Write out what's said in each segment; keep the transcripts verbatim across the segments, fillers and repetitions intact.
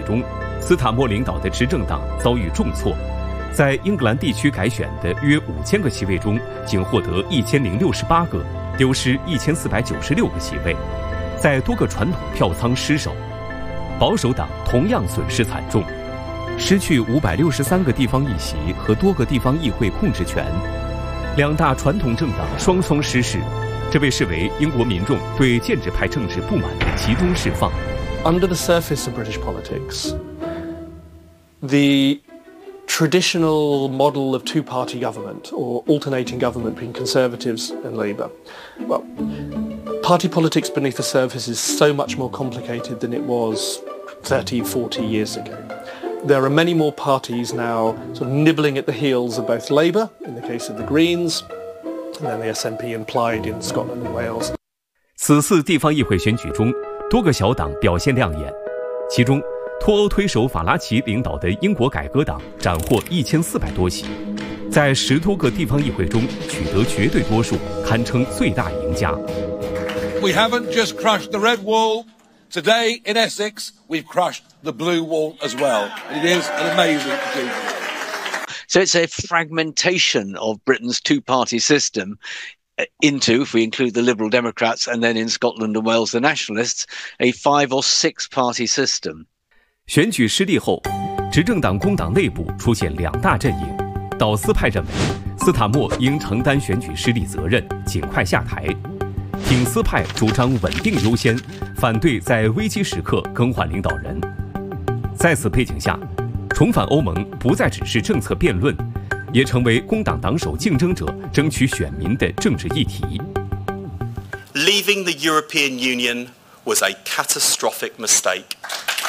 中，斯塔默领导的执政党遭遇重挫，在英格兰地区改选的约五千个席位中，仅获得一千零六十八个，丢失一千四百九十六个席位，在多个传统票仓失守。保守党同样损失惨重，失去五百六十三个地方议席和多个地方议会控制权，两大传统政党双双失势，这被视为英国民众对建制派政治不满的集中释放。 Under the surface of British politics, the traditional model of two-party government or alternating government between Conservatives and Labour, well, party politics beneath the surface is so much more complicated than it was thirty, forty years ago. There are many more parties now sort of nibbling at the heels of both Labour, in the case of the Greens, and then the S N P and Plaid in Scotland and Wales. 此次地方议会选举中，多个小党表现亮眼，其中脱欧推手法拉奇领导的英国改革党斩获一千四百多席，在十多个地方议会中取得绝对多数，堪称最大赢家。 We haven't just crushed the red wall. Today in Essex, we've crushed the blue wall as well. It is an amazing achievement. So it's a fragmentation of Britain's two-party system into, if we include the Liberal Democrats and then in Scotland and Wales the Nationalists, a five or six-party system. 选举失利后，执政党工党内部出现两大阵营。导斯派认为，斯塔默应承担选举失利责任，尽快下台。挺斯派主张稳定优先，反对在危机时刻更换领导人。在此背景下，重返欧盟不再只是政策辩论，也成为工党党首竞争者争取选民的政治议题。 Leaving the European Union was a catastrophic mistake.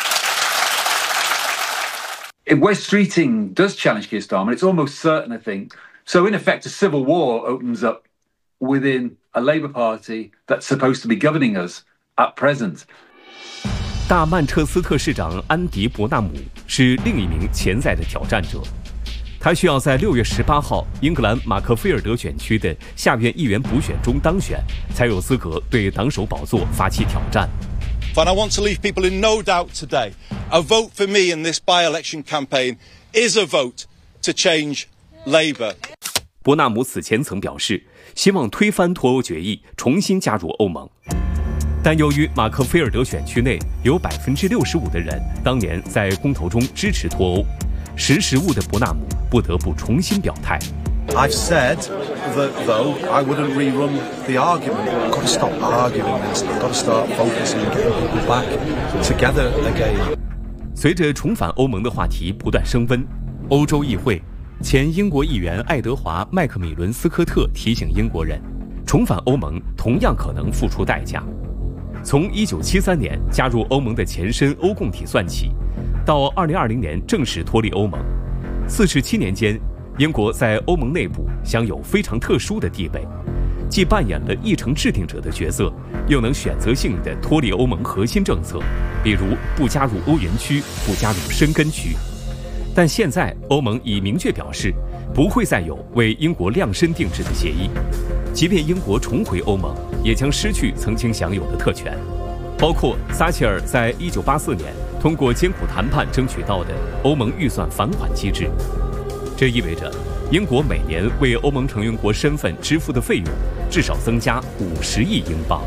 West Streeting does challenge Keir Starmer. It's almost certain, I think. So in effect, a civil war opens up within a Labour Party that's supposed to be governing us at present. 大曼彻斯特市长安迪·伯纳姆是另一名潜在的挑战者，他需要在六月十八号英格兰马克菲尔德选区的下院议员补选中当选，才有资格对党首宝座发起挑战。 But I want to leave people in no doubt today. A vote for me in this by-election campaign is a vote to change Labour. 伯纳姆此前曾表示，希望推翻脱欧决议，重新加入欧盟。但由于马克菲尔德选区内有百分之六十五的人当年在公投中支持脱欧，识时务的伯纳姆不得不重新表态。 I've said that, though, I wouldn't rerun the argument. I've got to stop arguing this. I've got to start focusing and getting people back together again. 随着重返欧盟的话题不断升温，欧洲议会前英国议员爱德华·麦克米伦斯科特提醒英国人，重返欧盟同样可能付出代价。从一九七三年加入欧盟的前身欧共体算起，到二零二零年正式脱离欧盟，四十七年间，英国在欧盟内部享有非常特殊的地位，既扮演了议程制定者的角色，又能选择性地脱离欧盟核心政策，比如不加入欧元区、不加入申根区。但现在欧盟已明确表示，不会再有为英国量身定制的协议，即便英国重回欧盟，也将失去曾经享有的特权，包括撒切尔在一九八四年通过艰苦谈判争取到的欧盟预算返款机制。这意味着，英国每年为欧盟成员国身份支付的费用至少增加五十亿英镑。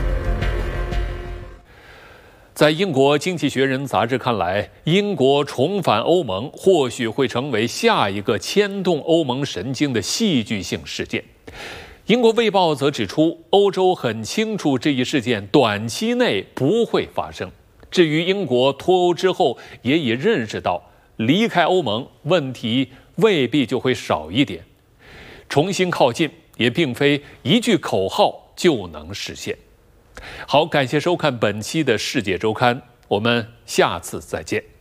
在英国《经济学人》杂志看来，英国重返欧盟或许会成为下一个牵动欧盟神经的戏剧性事件。英国《卫报》则指出，欧洲很清楚这一事件短期内不会发生。至于英国脱欧之后，也已认识到离开欧盟问题未必就会少一点，重新靠近也并非一句口号就能实现。好，感谢收看本期的《世界周刊》，我们下次再见。